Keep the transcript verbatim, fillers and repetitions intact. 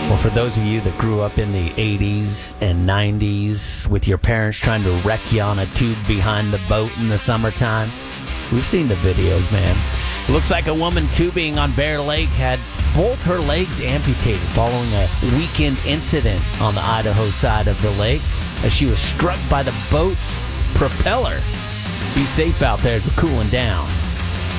Well, for those of you that grew up in the eighties and nineties with your parents trying to wreck you on a tube behind the boat in the summertime, we've seen the videos, man. It looks like a woman tubing on Bear Lake had both her legs amputated following a weekend incident on the Idaho side of the lake as she was struck by the boat's propeller. Be safe out there as it's cooling down.